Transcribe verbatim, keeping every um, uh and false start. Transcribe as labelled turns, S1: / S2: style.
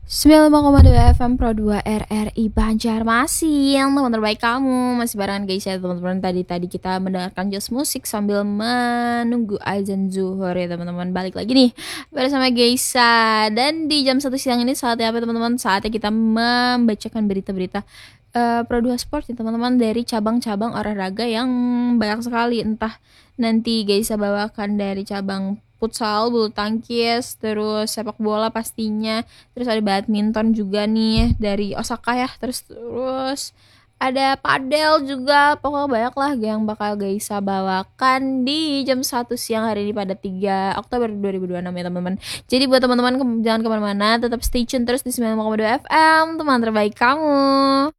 S1: sembilan puluh lima koma dua F M Pro dua R R I Banjarmasin. Teman terbaik kamu masih barengan guys ya teman-teman. Tadi tadi kita mendengarkan jazz musik sambil menunggu azan zuhur ya teman-teman. Balik lagi nih bersama Geisa. Dan di jam satu siang ini saatnya apa teman-teman? Saatnya kita membacakan berita-berita uh, Pro dua Sport ya teman-teman, dari cabang-cabang olahraga yang banyak sekali. Entah nanti Geisa bawakan dari cabang futsal, bulu tangkis, terus sepak bola pastinya, terus ada badminton juga nih dari Osaka ya, terus terus ada padel juga. Pokoknya banyak lah yang bakal Gaisa bawakan di jam satu siang hari ini pada tiga Oktober dua ribu dua puluh enam ya teman-teman. Jadi buat teman-teman jangan kemana-mana, tetap stay tune terus di sembilan puluh lima koma dua F M, teman terbaik kamu.